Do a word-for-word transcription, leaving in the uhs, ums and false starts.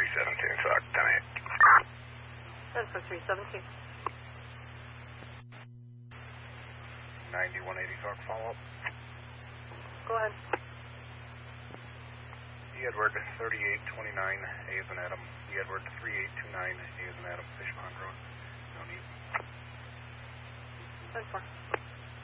seventeen, Sock, ten eight. ten for three seventeen. ninety-one eighty, Sock, follow up. Go ahead. E. Edward, thirty-eight twenty-nine, A as in Adam. E. Edward, three eight two nine, A as in Adam, Fish Pond Road. No need. ten four.